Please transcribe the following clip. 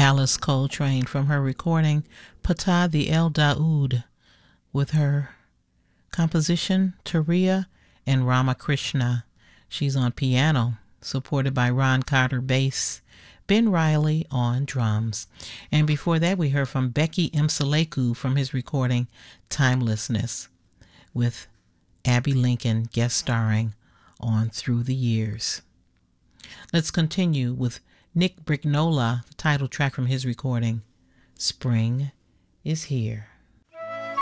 Alice Coltrane from her recording Patah the El Daoud with her composition Turiya and Ramakrishna. She's on piano, supported by Ron Carter bass, Ben Riley on drums. And before that we heard from Becky Mseleku from his recording Timelessness with Abby Lincoln guest starring on Through the Years. Let's continue with Nick Brignola, the title track from his recording Spring is Here.